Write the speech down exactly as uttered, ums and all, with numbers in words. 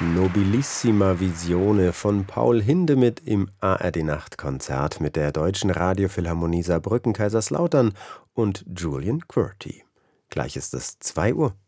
Nobilissima Visione von Paul Hindemith im A R D-Nachtkonzert mit der Deutschen Radiophilharmonie Saarbrücken-Kaiserslautern und Julian Quirty. Gleich ist es zwei Uhr.